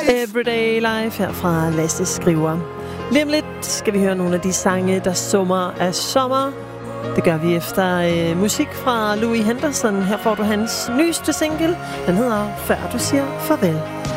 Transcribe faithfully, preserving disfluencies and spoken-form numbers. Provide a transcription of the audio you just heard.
Everyday Life her fra Lasse Skriver. Lige om lidt skal vi høre nogle af de sange, der summer af sommer. Det gør vi efter øh, musik fra Louis Henderson. Her får du hans nyeste single. Den hedder Før du siger farvel.